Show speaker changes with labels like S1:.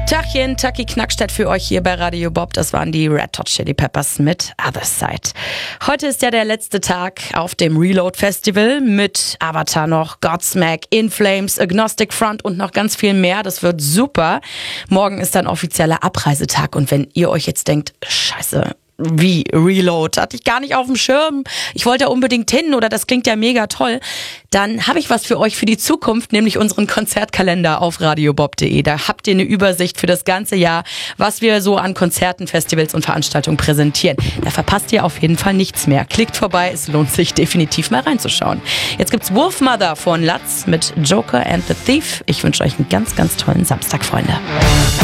S1: Tachchen, Taki Knackstedt für euch hier bei Radio Bob. Das waren die Red Hot Chili Peppers mit Other Side. Heute ist ja der letzte Tag auf dem Reload Festival mit Avatar noch, Godsmack, In Flames, Agnostic Front und noch ganz viel mehr. Das wird super. Morgen ist dann offizieller Abreisetag und wenn ihr euch jetzt denkt, scheiße, wie Reload, hatte ich gar nicht auf dem Schirm. Ich wollte da unbedingt hin oder das klingt ja mega toll. Dann habe ich was für euch für die Zukunft, nämlich unseren Konzertkalender auf radiobob.de. Da habt ihr eine Übersicht für das ganze Jahr, was wir so an Konzerten, Festivals und Veranstaltungen präsentieren. Da verpasst ihr auf jeden Fall nichts mehr. Klickt vorbei, es lohnt sich definitiv mal reinzuschauen. Jetzt gibt's Wolfmother von Latz mit Joker and the Thief. Ich wünsche euch einen ganz, ganz tollen Samstag, Freunde.